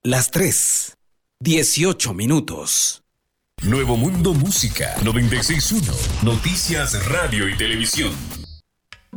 Las 3, 18 minutos. Nuevo Mundo Música 96.1. Noticias, radio y televisión.